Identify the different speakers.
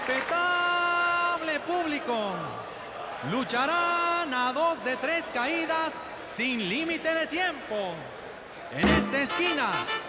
Speaker 1: Respetable público, lucharán a 2 de 3 caídas sin límite de tiempo. En esta esquina